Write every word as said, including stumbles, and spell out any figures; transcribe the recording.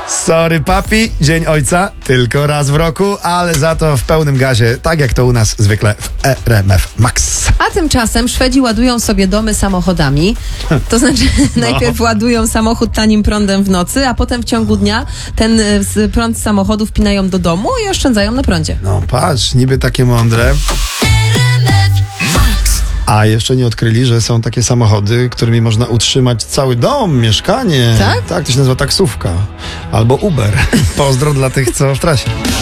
Sorry papi, Dzień Ojca tylko raz w roku, ale za to w pełnym gazie, tak jak to u nas zwykle w R M F Max. A tymczasem Szwedzi ładują sobie domy samochodami. To znaczy No. najpierw ładują samochód tanim prądem w nocy, a potem w ciągu dnia ten y, z- prąd z samochodu wpinają do domu i oszczędzają na prądzie. No patrz, niby takie mądre. A jeszcze nie odkryli, że są takie samochody, którymi można utrzymać cały dom, mieszkanie. Tak? Tak, to się nazywa taksówka. Albo Uber. Pozdro dla tych, co w trasie.